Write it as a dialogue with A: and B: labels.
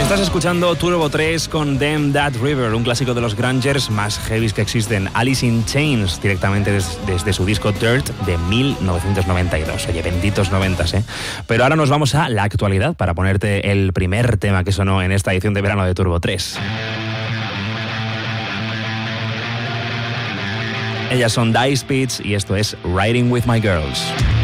A: Estás escuchando Turbo 3 con Them That River, un clásico de los grungers más heavies que existen. Alice in Chains, directamente desde su disco Dirt de 1992. Oye, benditos 90s, ¿eh? Pero ahora nos vamos a la actualidad para ponerte el primer tema que sonó en esta edición de verano de Turbo 3. Ellas son Dice Spitz y esto es Riding With My Girls.